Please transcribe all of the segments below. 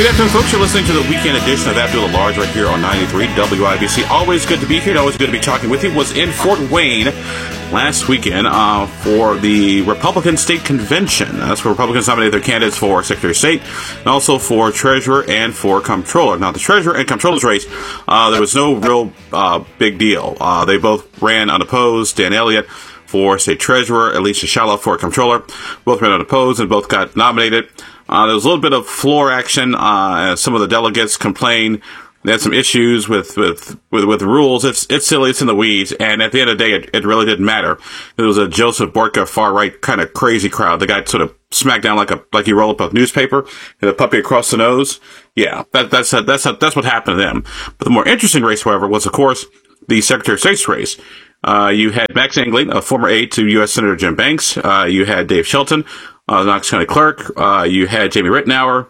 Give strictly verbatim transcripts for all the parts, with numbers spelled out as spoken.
Good afternoon, folks. You're listening to the weekend edition of Abdul Large right here on ninety-three W I B C. Always good to be here. Always good to be talking with you. Was in Fort Wayne last weekend uh, for the Republican State Convention. That's where Republicans nominated their candidates for Secretary of State and also for Treasurer and for Comptroller. Now, the Treasurer and Comptroller's race, uh, there was no real uh, big deal. Uh, they both ran unopposed. Dan Elliott for State Treasurer, Alicia Shallop for Comptroller. Both ran unopposed and both got nominated. Uh, there was a little bit of floor action. Uh, as some of the delegates complained. They had some issues with, with, with, with the rules. It's, it's silly. It's in the weeds. And at the end of the day, it, it really didn't matter. It was a Joseph Borka far-right kind of crazy crowd. The guy sort of smacked down like a, like you roll up a newspaper, hit a puppy across the nose. Yeah, that, that's, a, that's, a, that's what happened to them. But the more interesting race, however, was, of course, the Secretary of State's race. Uh, you had Max Engling, a former aide to U S Senator Jim Banks. Uh, you had Dave Shelton, uh, the Knox County Clerk. Uh, you had Jamie Rittenauer,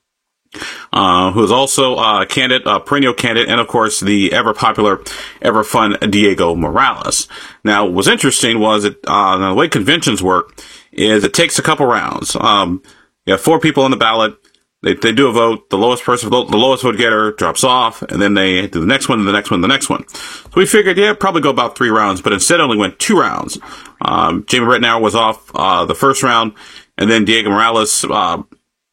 uh, who is also a candidate, a perennial candidate, and of course the ever popular, ever fun Diego Morales. Now, what was interesting was that, uh, the way conventions work is it takes a couple rounds. Um, you have four people on the ballot. They, they do a vote. The lowest person, the lowest vote getter drops off, and then they do the next one, the next one, the next one. So we figured, yeah, probably go about three rounds, but instead only went two rounds. Um, Jamie Rittenauer was off, uh, the first round, and then Diego Morales, uh,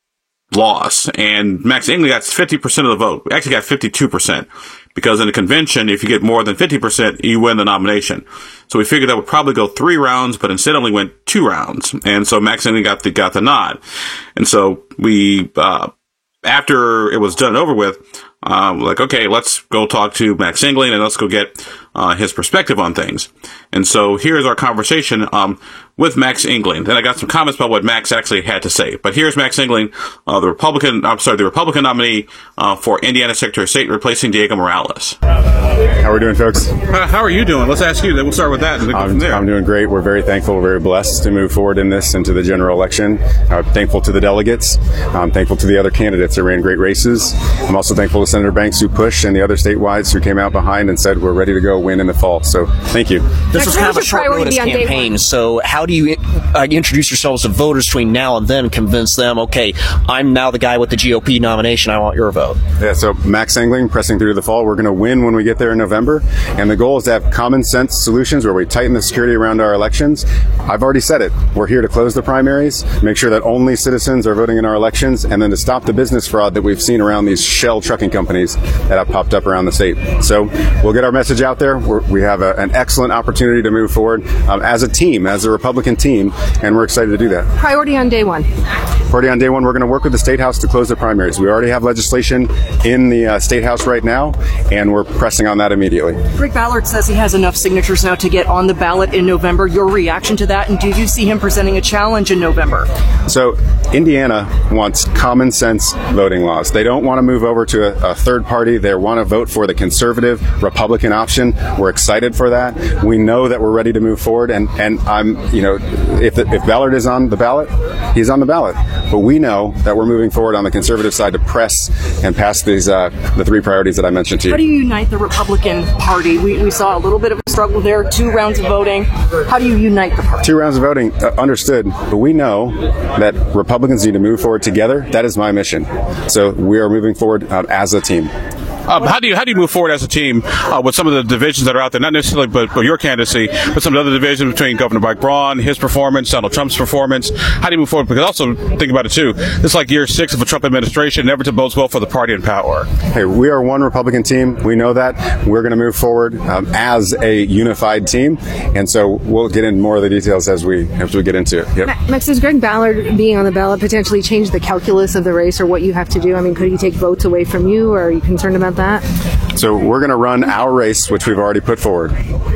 lost. And Max Engling got fifty percent of the vote. Actually got fifty-two percent. Because in a convention, if you get more than fifty percent, you win the nomination. So we figured that would probably go three rounds, but instead only went two rounds. And so Max Engling got the, got the nod. And so we, uh, after it was done and over with, uh, like, okay, let's go talk to Max Engling and let's go get, uh, his perspective on things. And so here's our conversation, um, with Max Engling. Then I got some comments about what Max actually had to say. But here's Max Engling, uh, the Republican, I'm sorry, the Republican nominee, uh, for Indiana Secretary of State, replacing Diego Morales. How are we doing, folks? Uh, how are you doing? Let's ask you. Then we'll start with that. And go I'm, from there. I'm doing great. We're very thankful. We're very blessed to move forward in this into the general election. I'm thankful to the delegates. I'm thankful to the other candidates that ran great races. I'm also thankful to Senator Banks who pushed and the other statewides who came out behind and said we're ready to go win in the fall. So thank you. This was kind of a short notice campaign. So how do you uh, introduce yourselves to voters between now and then and convince them, okay, I'm now the guy with the G O P nomination. I want your vote. Yeah, so Max Engling pressing through to the fall. We're going to win when we get there in November. And the goal is to have common sense solutions where we tighten the security around our elections. I've already said it. We're here to close the primaries, make sure that only citizens are voting in our elections, and then to stop the business fraud that we've seen around these shell trucking companies that have popped up around the state. So we'll get our message out there. We're, we have a, an excellent opportunity to move forward um, as a team, as a Republican team, and we're excited to do that. Priority on day one. Priority on day one, we're going to work with the State House to close the primaries. We already have legislation in the uh, State House right now, and we're pressing on that immediately. Greg Ballard says he has enough signatures now to get on the ballot in November. Your reaction to that, and do you see him presenting a challenge in November? So Indiana wants common sense voting laws. They don't want to move over to a, a third party. They want to vote for the conservative Republican option. We're excited for that. We know that we're ready to move forward, and, and I'm, you know, if, the, if Ballard is on the ballot, he's on the ballot. But we know that we're moving forward on the conservative side to press and pass these uh, the three priorities that I mentioned to you. How do you unite the Republican Party? We, we saw a little bit of a struggle there, two rounds of voting. How do you unite the party? Two rounds of voting, uh, understood. But we know that Republicans need to move forward together. That is my mission. So we are moving forward uh, as a team. Um, how do you how do you move forward as a team uh, with some of the divisions that are out there? Not necessarily, but, but your candidacy, but some of the other divisions between Governor Mike Braun, his performance, Donald Trump's performance. How do you move forward? Because also think about it too. This is like year six of a Trump administration. Never to bodes well for the party in power. Hey, we are one Republican team. We know that. We're going to move forward um, as a unified team, and so we'll get into more of the details as we as we get into it. Yep. Max, does Greg Ballard being on the ballot potentially change the calculus of the race or what you have to do? I mean, could he take votes away from you, or are you concerned about that? So we're going to run our race, which we've already put forward.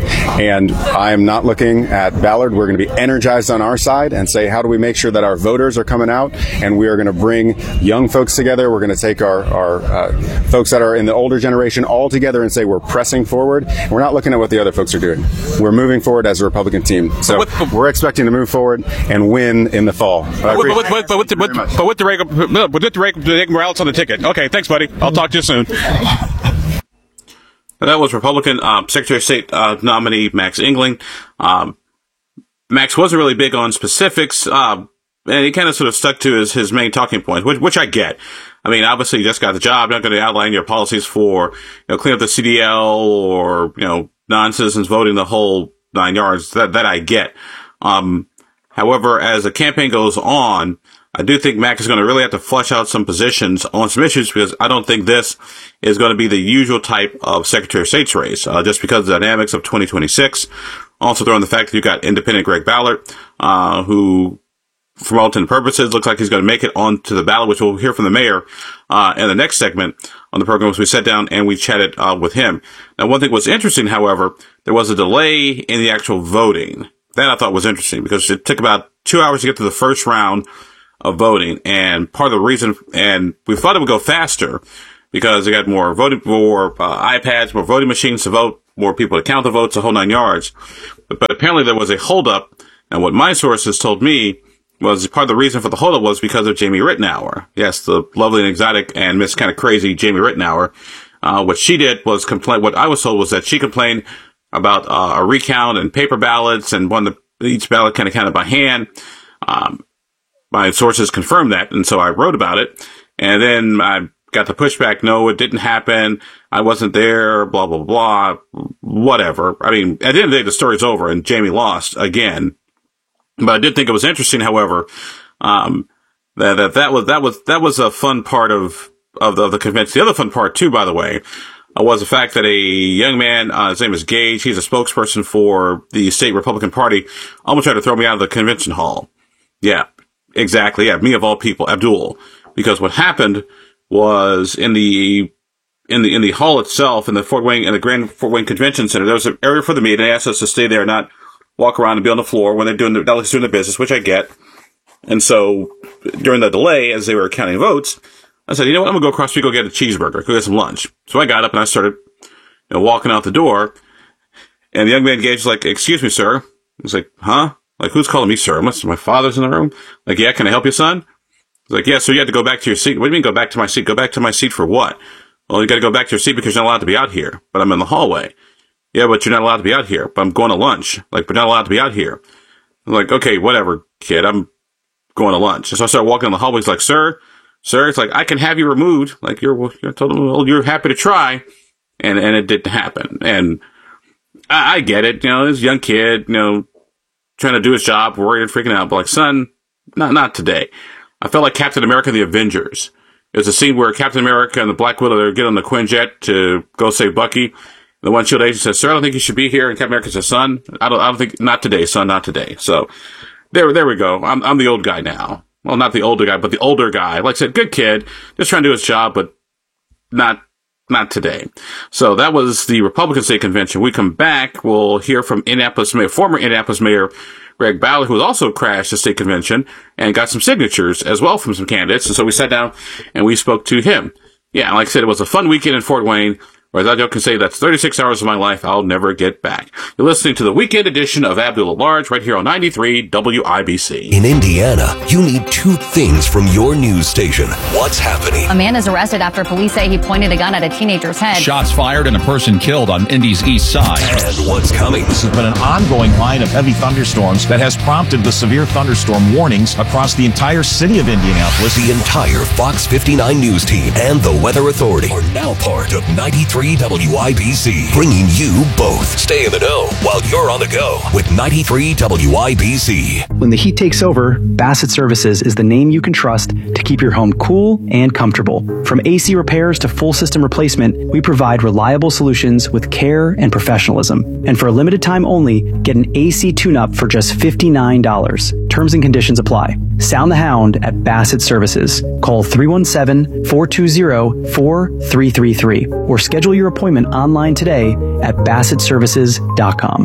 And I am not looking at Ballard. We're going to be energized on our side and say, how do we make sure that our voters are coming out? And we are going to bring young folks together. We're going to take our, our uh, folks that are in the older generation all together and say we're pressing forward. We're not looking at what the other folks are doing. We're moving forward as a Republican team. So but with, we're expecting to move forward and win in the fall. But, but, but, but, but with the, with, but with the Diego Morales on the ticket. Okay, thanks, buddy. I'll talk to you soon. That was Republican uh, Secretary of State uh, nominee Max Engling. Um, Max wasn't really big on specifics, uh, and he kind of sort of stuck to his, his main talking points, which, which I get. I mean, obviously you just got the job. You're not going to outline your policies for, you know, clean up the C D L or, you know, non-citizens voting, the whole nine yards. That, that I get. Um, however, as the campaign goes on, I do think Mac is going to really have to flesh out some positions on some issues, because I don't think this is going to be the usual type of Secretary of State's race, uh, just because of the dynamics of twenty twenty-six. Also throw in the fact that you've got independent Greg Ballard, uh, who, for all intents and purposes, looks like he's going to make it onto the ballot, which we'll hear from the mayor, uh, in the next segment on the program as we sat down and we chatted, uh, with him. Now, one thing was interesting, however, there was a delay in the actual voting. That I thought was interesting, because it took about two hours to get to the first round of voting. And part of the reason, and we thought it would go faster because they got more voting, more uh, iPads, more voting machines to vote, more people to count the votes, the whole nine yards. But, but apparently there was a holdup. And what my sources told me was part of the reason for the holdup was because of Jamie Rittenauer. Yes, the lovely and exotic and Miss kind of crazy Jamie Rittenauer. Uh, what she did was complain, what I was told was that she complained about uh, a recount and paper ballots and one the, each ballot kind of counted by hand. Um, my sources confirmed that, and so I wrote about it. And then I got the pushback, no, it didn't happen. I wasn't there, blah, blah, blah, whatever. I mean, at the end of the day, the story's over, and Jamie lost again. But I did think it was interesting, however, um, that, that, that was, that was, that was a fun part of, of the, of the convention. The other fun part, too, by the way, uh, was the fact that a young man, uh, his name is Gage, he's a spokesperson for the state Republican Party, almost tried to throw me out of the convention hall. Yeah, exactly. Yeah, me of all people, Abdul. Because what happened was in the, in the, in the hall itself, in the Fort Wayne, in the Grand Fort Wayne Convention Center, there was an area for the meeting. They asked us to stay there, not walk around and be on the floor when they're doing the, delegates doing their business, which I get. And so during the delay, as they were counting votes, I said, you know what, I'm gonna go across the street, go get a cheeseburger, go get some lunch. So I got up and I started, you know, walking out the door, and the young man Gage was like, excuse me, sir. I was like, huh? Like, who's calling me sir? Unless my father's in the room? Like, yeah, can I help you, son? I was like, yeah, so you had to go back to your seat. What do you mean go back to my seat? Go back to my seat for what? Well, you gotta go back to your seat because you're not allowed to be out here. But I'm in the hallway. Yeah, but you're not allowed to be out here. But I'm going to lunch. Like, we're not allowed to be out here. I'm like, okay, whatever, kid. I'm going to lunch. And so I started walking in the hallway. He's like, sir, sir, it's like, I can have you removed. Like, you're, you're told him, well, you're happy to try. And, and it didn't happen. And I, I get it. You know, this young kid, you know, trying to do his job, worried and freaking out. But like, son, not, not today. I felt like Captain America and the Avengers. It was a scene where Captain America and the Black Widow, they get on the Quinjet to go save Bucky. The one shield agent says, sir, I don't think you should be here. And Captain America says, son, I don't, I don't think, not today, son, not today. So there, there we go. I'm, I'm the old guy now. Well, not the older guy, but the older guy. Like I said, good kid, just trying to do his job, but not, not today. So that was the Republican State Convention. We come back, we'll hear from Indianapolis Mayor, former Indianapolis Mayor Greg Ballard, who also crashed the state convention and got some signatures as well from some candidates. And so we sat down and we spoke to him. Yeah, like I said, it was a fun weekend in Fort Wayne. Or as I joke and say, that's thirty-six hours of my life I'll never get back. You're listening to the weekend edition of Abdul at Large right here on ninety-three W I B C. In Indiana, you need two things from your news station. What's happening? A man is arrested after police say he pointed a gun at a teenager's head. Shots fired and a person killed on Indy's east side. And what's coming? This has been an ongoing line of heavy thunderstorms that has prompted the severe thunderstorm warnings across the entire city of Indianapolis. The entire Fox fifty-nine news team and the Weather Authority are now part of ninety-three W I B C, bringing you both. Stay in the know while you're on the go with ninety-three W I B C. When the heat takes over, Bassett Services is the name you can trust to keep your home cool and comfortable. From A C repairs to full system replacement, we provide reliable solutions with care and professionalism. And for a limited time only, get an A C tune-up for just fifty-nine dollars. Terms and conditions apply. Sound the Hound at Bassett Services. Call three one seven, four two zero, four three three three or schedule your appointment online today at bassett services dot com.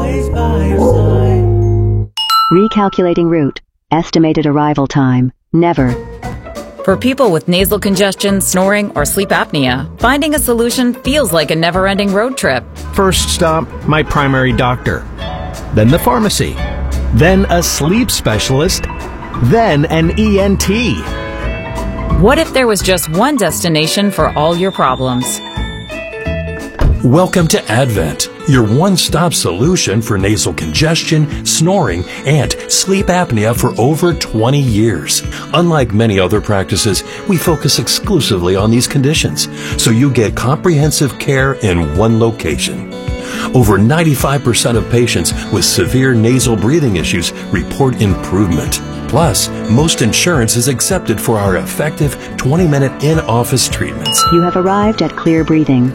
Recalculating route. Estimated arrival time. Never. For people with nasal congestion, snoring, or sleep apnea, finding a solution feels like a never-ending road trip. First stop, my primary doctor. Then the pharmacy. Then a sleep specialist. Then an E N T. What if there was just one destination for all your problems? Welcome to Advent, your one-stop solution for nasal congestion, snoring, and sleep apnea for over twenty years. Unlike many other practices, we focus exclusively on these conditions, so you get comprehensive care in one location. Over ninety-five percent of patients with severe nasal breathing issues report improvement. Plus, most insurance is accepted for our effective twenty-minute in-office treatments. You have arrived at Clear Breathing.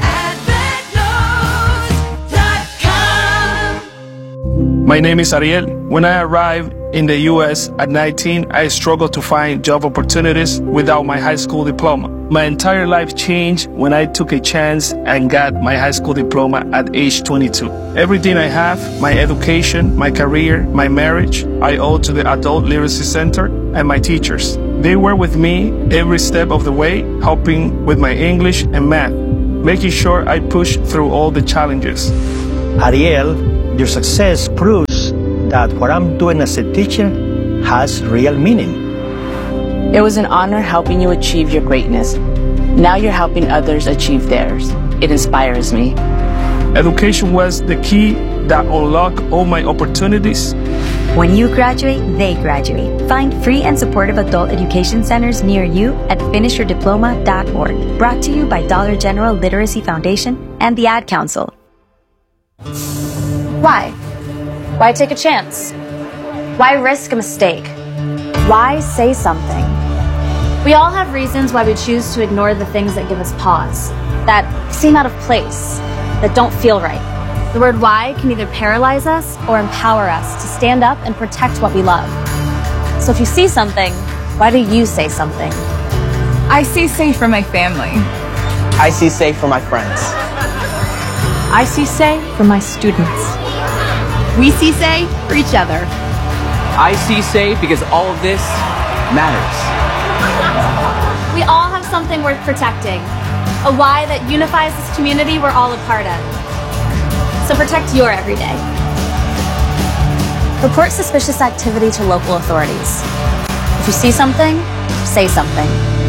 My name is Ariel. When I arrived in the U S at nineteen, I struggled to find job opportunities without my high school diploma. My entire life changed when I took a chance and got my high school diploma at age twenty-two. Everything I have, my education, my career, my marriage, I owe to the Adult Literacy Center and my teachers. They were with me every step of the way, helping with my English and math, making sure I pushed through all the challenges. Ariel, your success proves that what I'm doing as a teacher has real meaning. It was an honor helping you achieve your greatness. Now you're helping others achieve theirs. It inspires me. Education was the key that unlocked all my opportunities. When you graduate, they graduate. Find free and supportive adult education centers near you at finish your diploma dot org. Brought to you by Dollar General Literacy Foundation and the Ad Council. Why? Why take a chance? Why risk a mistake? Why say something? We all have reasons why we choose to ignore the things that give us pause, that seem out of place, that don't feel right. The word why can either paralyze us or empower us to stand up and protect what we love. So if you see something, why do you say something? I see safe for my family. I see safe for my friends. I see say for my students. We see say for each other. I see say because all of this matters. We all have something worth protecting, a why that unifies this community we're all a part of. So protect your everyday. Report suspicious activity to local authorities. If you see something, say something.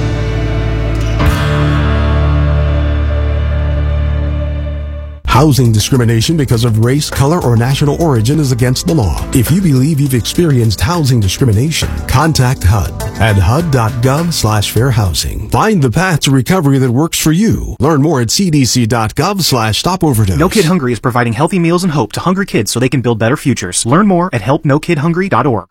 Housing discrimination because of race, color, or national origin is against the law. If you believe you've experienced housing discrimination, contact H U D at H U D dot gov slash fair housing. Find the path to recovery that works for you. Learn more at C D C dot gov slash stop overdose. No Kid Hungry is providing healthy meals and hope to hungry kids so they can build better futures. Learn more at help no kid hungry dot org.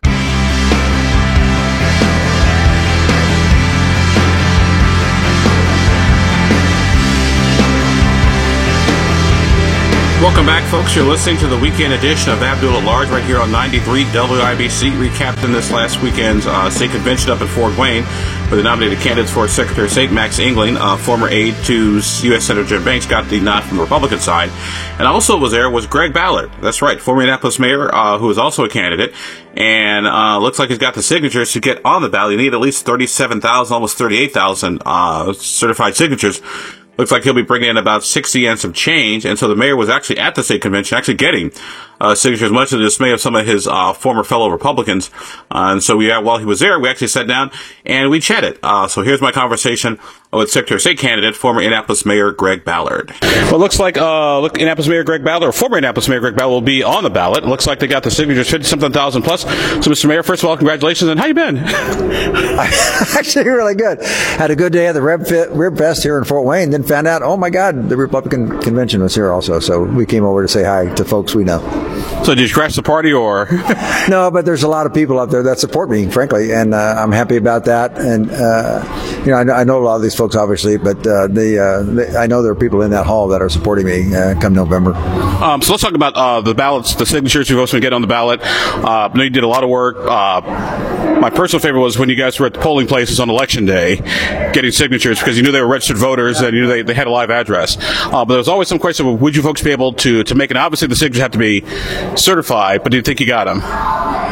Welcome back, folks. You're listening to the weekend edition of Abdul at Large right here on ninety-three W I B C. Recapping this last weekend's uh, state convention up in Fort Wayne, where the nominated candidates for Secretary of State, Max Engling, uh, former aide to U S Senator Jim Banks, got the nod from the Republican side. And also was there was Greg Ballard. That's right, former Indianapolis mayor, uh, who is also a candidate. And uh looks like he's got the signatures to get on the ballot. You need at least thirty-seven thousand, almost thirty-eight thousand uh certified signatures. Looks like he'll be bringing in about sixty and some change. And so the mayor was actually at the state convention, actually getting uh, signatures, much to the dismay of some of his uh, former fellow Republicans. Uh, and so we, while he was there, we actually sat down and we chatted. Uh, so here's my conversation with Secretary of State candidate, former Indianapolis Mayor Greg Ballard. Well, it looks like uh, look, Indianapolis Mayor Greg Ballard, or former Indianapolis Mayor Greg Ballard, will be on the ballot. It looks like they got the signatures, fifty-something thousand plus. So, Mister Mayor, first of all, congratulations. And how you been? Actually, really good. Had a good day at the Rib, Fit, Rib Fest here in Fort Wayne. Then found out, oh my God, the Republican convention was here also. So we came over to say hi to folks we know. So did you crash the party, or? No, but there's a lot of people out there that support me, frankly, and uh, I'm happy about that. And uh, you know, I know, I know a lot of these folks, obviously, but uh, they, uh, they, I know there are people in that hall that are supporting me uh, come November. Um, so let's talk about uh, the ballots, the signatures you're supposed to get on the ballot. Uh, I know you did a lot of work. Uh, my personal favorite was when you guys were at the polling places on election day getting signatures, because you knew they were registered voters and you knew they, they had a live address. Uh, but there was always some question of, would you folks be able to, to make it? Obviously, the signatures have to be certified, but do you think you got them?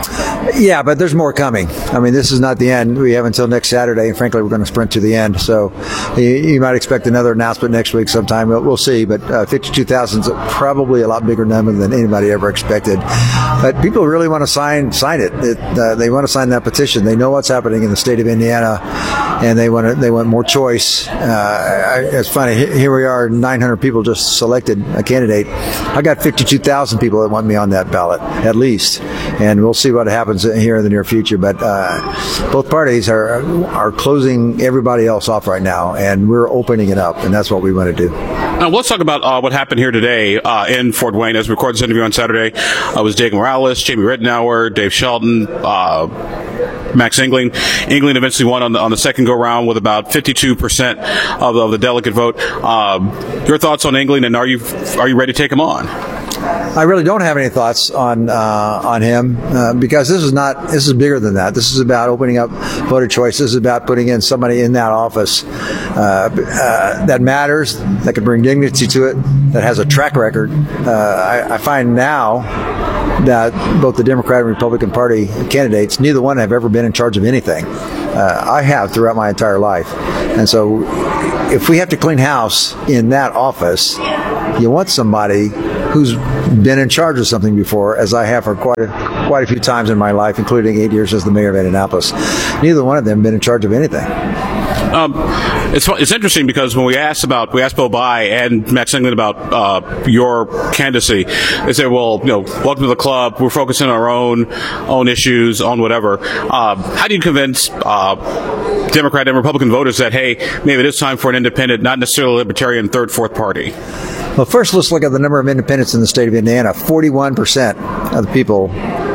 Yeah, but there's more coming. I mean, this is not the end. We have until next Saturday, and frankly, we're going to sprint to the end. So you, you might expect another announcement next week sometime. We'll, we'll see. But uh, fifty-two thousand is probably a lot bigger number than anybody ever expected. But people really want to sign sign it. it uh, they want to sign that petition. They know what's happening in the state of Indiana, and they want to, they want more choice. Uh, it's funny. Here we are, nine hundred people just selected a candidate. I got fifty-two thousand people that want me on that ballot, at least. And we'll see what happens here in the near future. But uh, both parties are are closing everybody else off right now, and we're opening it up, and that's what we want to do. Now, let's talk about uh, what happened here today uh, in Fort Wayne. As we record this interview on Saturday, uh, was Diego Morales, Jamie Rittenauer, Dave Shelton, uh, Max Engling. Engling eventually won on the, on the second go-round with about fifty-two percent of, of the delegate vote. Uh, your thoughts on Engling, and are you are you ready to take him on? I really don't have any thoughts on uh, on him uh, because this is not this is bigger than that. This is about opening up voter choice. This is about putting in somebody in that office uh, uh, that matters, that can bring dignity to it, that has a track record. Uh, I, I find now that both the Democrat and Republican Party candidates, neither one have ever been in charge of anything. Uh, I have throughout my entire life, and so if we have to clean house in that office, you want somebody who's been in charge of something before, as I have for quite a, quite a few times in my life, including eight years as the mayor of Indianapolis. Neither one of them have been in charge of anything. Um, it's it's interesting because when we asked about we asked Bo Bai and Max England about uh, your candidacy, they said, "Well, you know, welcome to the club. We're focusing on our own own issues, on whatever." Uh, how do you convince uh, Democrat and Republican voters that hey, maybe it is time for an independent, not necessarily libertarian, third, fourth party? Well, first, let's look at the number of independents in the state of Indiana. forty-one percent of the people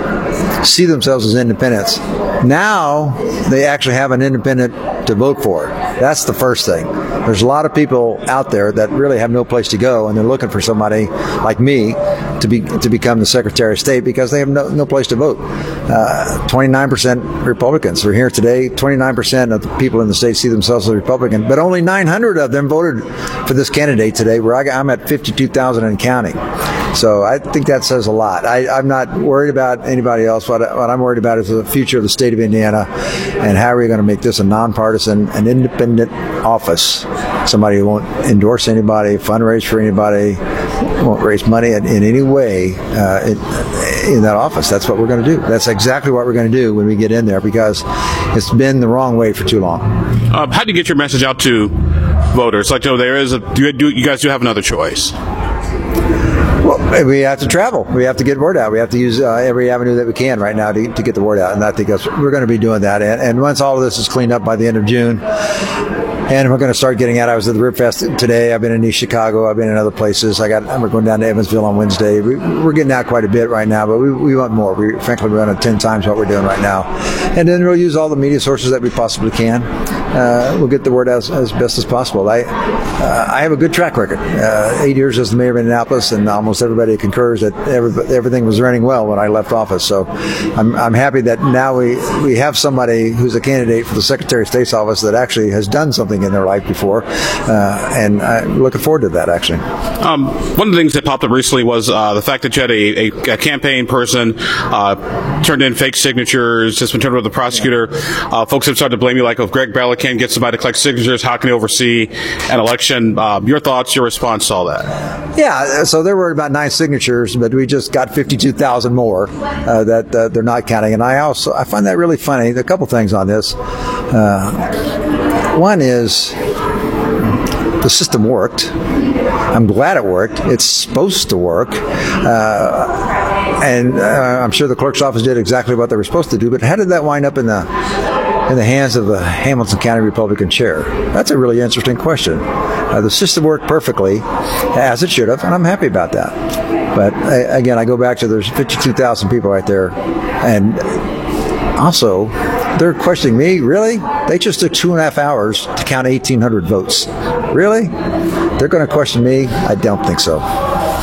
see themselves as independents. Now they actually have an independent to vote for. That's the first thing. There's a lot of people out there that really have no place to go, and they're looking for somebody like me to be to become the Secretary of State because they have no, no place to vote. Uh, twenty-nine percent Republicans. We're here today. twenty-nine percent of the people in the state see themselves as Republican, but only nine hundred of them voted for this candidate today, where I, I'm at fifty-two thousand and counting. So I think that says a lot. I, I'm not worried about anybody else. What, what I'm worried about is the future of the state of Indiana and how are we going to make this a nonpartisan, an independent office. Somebody who won't endorse anybody, fundraise for anybody, won't raise money in, in any way uh, in, in that office. That's what we're going to do. That's exactly what we're going to do when we get in there because it's been the wrong way for too long. Um, how do you get your message out to voters? Like, you know, there is a, you, do, you guys do have another choice. Well, we have to travel. We have to get word out. We have to use uh, every avenue that we can right now to, to get the word out. And I think that's, we're going to be doing that. And, and once all of this is cleaned up by the end of June, and we're going to start getting out. I was at the Rib Fest today. I've been in East Chicago. I've been in other places. I got. We're going down to Evansville on Wednesday. We, we're getting out quite a bit right now, but we, we want more. We frankly we want to ten times what we're doing right now, and then we'll use all the media sources that we possibly can. Uh, we'll get the word out as, as best as possible. I uh, I have a good track record. Uh, eight years as the mayor of Indianapolis, and almost everybody concurs that every, everything was running well when I left office. So I'm I'm happy that now we we have somebody who's a candidate for the Secretary of State's office that actually has done something in their life before, uh, and I'm looking forward to that, actually. Um, one of the things that popped up recently was uh, the fact that you had a, a, a campaign person uh, turned in fake signatures, it's been turned over to the prosecutor. Uh, folks have started to blame you, like, if Greg Ballard can't get somebody to collect signatures, how can he oversee an election? Uh, your thoughts, your response to all that? Yeah, so there were about nine signatures, but we just got fifty-two thousand more uh, that uh, they're not counting. And I also I find that really funny. There are a couple things on this. Uh, one is the system worked. I'm glad it worked. It's supposed to work. Uh, and uh, I'm sure the clerk's office did exactly what they were supposed to do, but how did that wind up in the in the hands of the Hamilton County Republican chair? That's a really interesting question. Uh, the system worked perfectly, as it should have, and I'm happy about that. But uh, again, I go back to there's fifty-two thousand people right there, and also they're questioning me. Really? They just took two and a half hours to count eighteen hundred votes. Really? They're going to question me? I don't think so.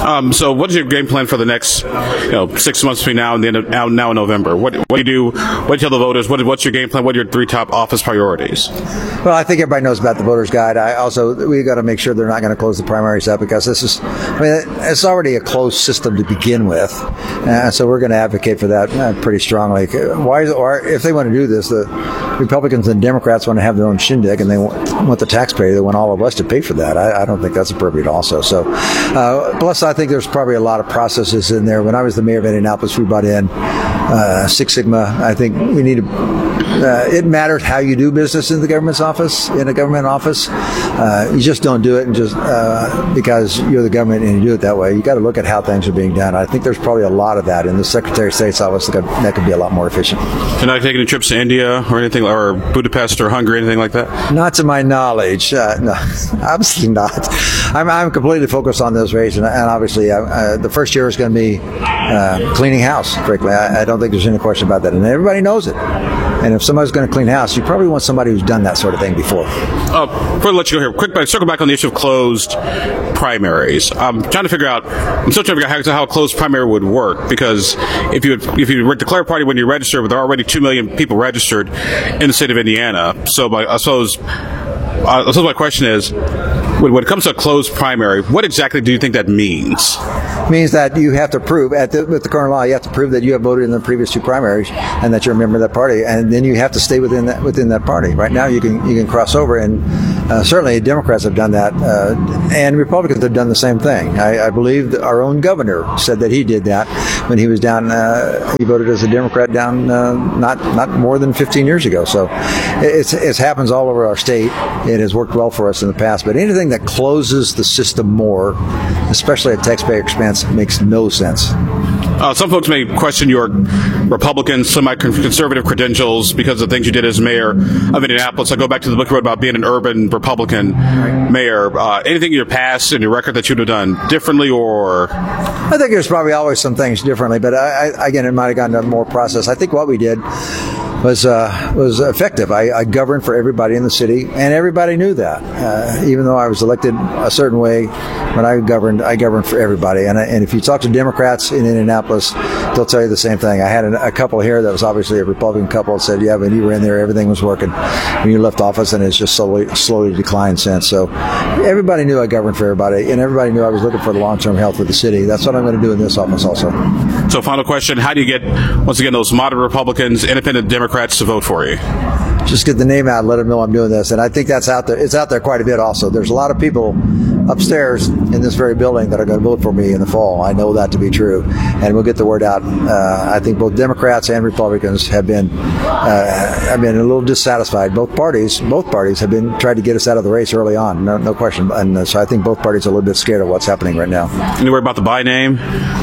Um, so what is your game plan for the next, you know, six months between now and the end of, now, now in November? What, what do you do? What do you tell the voters? What, what's your game plan? What are your three top office priorities? Well, I think everybody knows about the voters guide. I also, we got to make sure they're not going to close the primaries up, because this is, I mean, it's already a closed system to begin with. Uh, so we're going to advocate for that uh, pretty strongly. Why, is it, why, if they want to do this, the Republicans and Democrats want to have their own shindig, and they want, want the taxpayer, they want all of us to pay for that. I, I don't think that's appropriate also. So, uh, plus I think there's probably a lot of processes in there. When I was the mayor of Indianapolis, we brought in uh, Six Sigma. I think we need to, uh, it matters how you do business in the government's office, in a government office. Uh, you just don't do it and just uh, because you're the government and you do it that way. You got to look at how things are being done. I think there's probably a lot of that in the Secretary of State's office that could, that could be a lot more efficient. Can I take any trips to India or anything, or Budapest or Hungary, anything like that? Not to my knowledge. Uh, no, obviously not. I'm, I'm completely focused on this race, and, and obviously uh, uh, the first year is going to be uh, cleaning house, frankly. I, I don't think there's any question about that, and everybody knows it. And if somebody's going to clean house, you probably want somebody who's done that sort of thing before. Uh, before I let you go here, quick back, circle back on the issue of closed primaries. I'm trying to figure out, I'm still trying to figure out how, how a closed primary would work, because if you would, if you declare a party when you register, there are already two million people registered in the state of Indiana. So my, I suppose, uh, I suppose my question is, when, when it comes to a closed primary, what exactly do you think that means? It means that you have to prove, at the, with the current law, you have to prove that you have voted in the previous two primaries and that you're a member of that party, and then you have to stay within that within that party. Right now, you can you can cross over, and uh, certainly Democrats have done that, uh, and Republicans have done the same thing. I, I believe that our own governor said that he did that when he was down. Uh, he voted as a Democrat down uh, not not more than fifteen years ago. So it's it happens all over our state. It has worked well for us in the past, but anything that closes the system more, especially at taxpayer expense, makes no sense. Uh, some folks may question your Republican, semi-conservative credentials because of things you did as mayor of Indianapolis. I go back to the book you wrote about being an urban Republican mayor. Uh, anything in your past and your record that you'd have done differently, or? I think there's probably always some things differently, but I, I, again, it might have gone to more process. I think what we did was uh, was effective. I, I governed for everybody in the city, and everybody knew that. Uh, even though I was elected a certain way, when I governed, I governed for everybody. And, I, and if you talk to Democrats in Indianapolis, they'll tell you the same thing. I had a, a couple here that was obviously a Republican couple that said, yeah, when you were in there, everything was working. When you left office, and it's just slowly, slowly declined since. So everybody knew I governed for everybody, and everybody knew I was looking for the long-term health of the city. That's what I'm going to do in this office also. So final question, how do you get, once again, those moderate Republicans, independent Democrats to vote for you? Just get the name out and let them know I'm doing this. And I think that's out there. It's out there quite a bit also. There's a lot of people upstairs in this very building that are going to vote for me in the fall. I know that to be true. And we'll get the word out. Uh, I think both Democrats and Republicans have been uh, have been a little dissatisfied. Both parties, both parties have been trying to get us out of the race early on. No, no question. And uh, so I think both parties are a little bit scared of what's happening right now. You worried about the by name?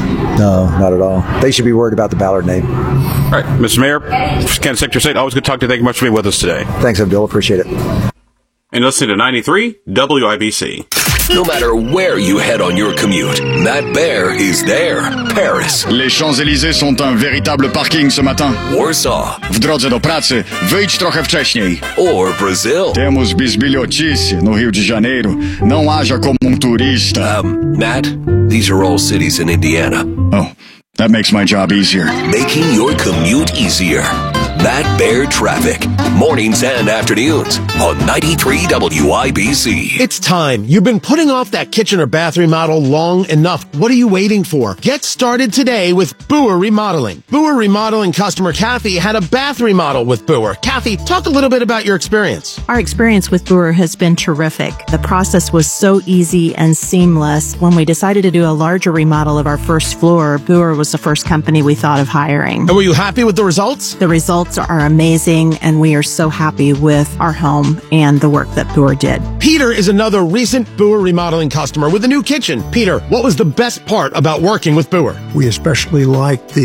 No, not at all. They should be worried about the Ballard name. All right, Mister Mayor, Kansas Secretary of State, always good to talk to you. Thank you much for being with us today. Thanks, Abdul. Appreciate it. And listening to ninety-three W I B C. No matter where you head on your commute, Matt Bear is there. Paris. Les Champs-Élysées sont un véritable parking ce matin. Warsaw. W drodze do pracy, wyjdź trochę wcześniej. Or Brazil. Temos bisbilhotice no Rio de Janeiro. Não haja como um turista. Um, Matt, these are all cities in Indiana. Oh, that makes my job easier. Making your commute easier. Matt Bear Traffic. Mornings and afternoons on ninety-three W I B C. It's time. You've been putting off that kitchen or bath remodel long enough. What are you waiting for? Get started today with Boer Remodeling. Boer Remodeling customer Kathy had a bath remodel with Boer. Kathy, talk a little bit about your experience. Our experience with Boer has been terrific. The process was so easy and seamless. When we decided to do a larger remodel of our first floor, Boer was the first company we thought of hiring. And were you happy with the results? The results are amazing, and we are so happy with our home and the work that Boer did. Peter is another recent Boer Remodeling customer with a new kitchen. Peter, what was the best part about working with Boer? We especially liked the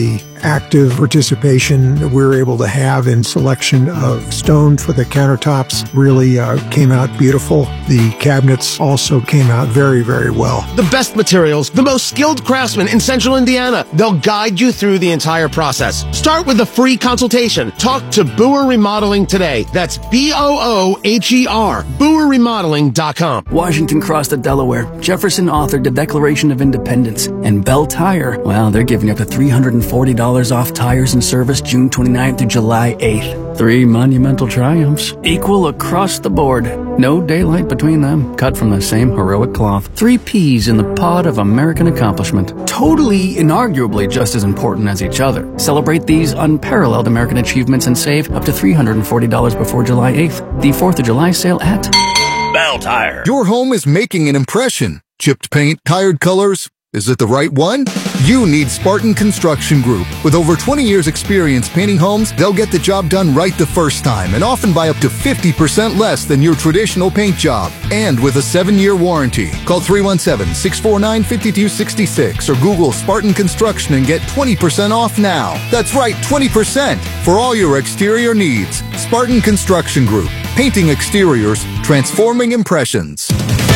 active participation that we're able to have in selection of stone for the countertops really uh, came out beautiful. The cabinets also came out very, very well. The best materials, the most skilled craftsmen in Central Indiana. They'll guide you through the entire process. Start with a free consultation. Talk to Boer Remodeling today. That's B O O H E R, boer remodeling dot com. Washington crossed the Delaware. Jefferson authored the Declaration of Independence. And Bell Tire, well, they're giving up to three hundred forty dollars off tires and service June twenty-ninth through July eighth. Three monumental triumphs, equal across the board. No daylight between them, cut from the same heroic cloth. Three peas in the pod of American accomplishment. Totally, inarguably just as important as each other. Celebrate these unparalleled American achievements and save up to three hundred forty dollars before July eighth. The fourth of July sale at Bell Tire. Your home is making an impression. Chipped paint, tired colors. Is it the right one? You need Spartan Construction Group. With over twenty years experience painting homes, they'll get the job done right the first time and often by up to fifty percent less than your traditional paint job. And with a seven-year warranty. Call three one seven, six four nine, five two six six or Google Spartan Construction and get twenty percent off now. That's right, twenty percent for all your exterior needs. Spartan Construction Group. Painting exteriors, transforming impressions.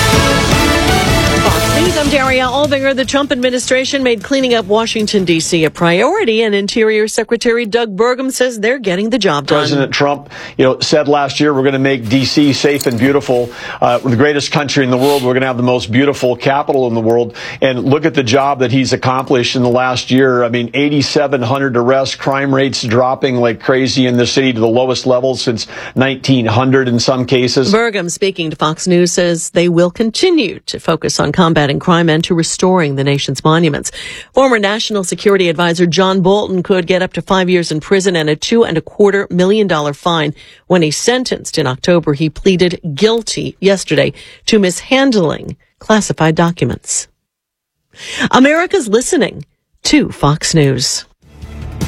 I'm Daria Albinger. The Trump administration made cleaning up Washington, D C a priority, and Interior Secretary Doug Burgum says they're getting the job done. President Trump, you know, said last year we're going to make D C safe and beautiful. Uh, we're the greatest country in the world. We're going to have the most beautiful capital in the world. And look at the job that he's accomplished in the last year. I mean, eighty-seven hundred arrests, crime rates dropping like crazy in the city to the lowest levels since nineteen hundred in some cases. Burgum, speaking to Fox News, says they will continue to focus on combating crime and to restoring the nation's monuments. Former National Security Advisor John Bolton could get up to five years in prison and a two and a quarter million dollar fine. When he's sentenced in October, he pleaded guilty yesterday to mishandling classified documents. America's listening to Fox News.